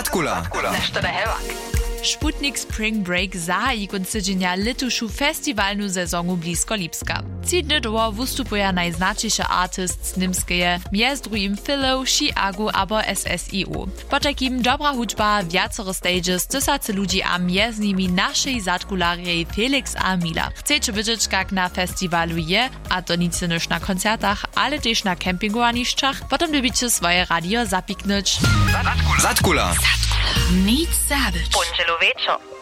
Zatkula. Nešto da hevak. Sputnik Spring Break zahájí konce dňa letušu festiwalnu sezonu blisko Lipska. Cídne doło wystupuje najznačniejszy artist z Nimskeje, między drugim Philo, Chiago abo SSIU. Po takim dobra hudźba, wiacore stages, tysacy ludzi a między nimi naszej zatkularej Felix a Mila. Chcecie wiedzieć, jak na festiwalu je, a to nic już na koncertach, ale też na kempingu a niszczach, potem lubicie swoje radio zapiknąć. Zatkula. Nic zabić. Pončelo večo.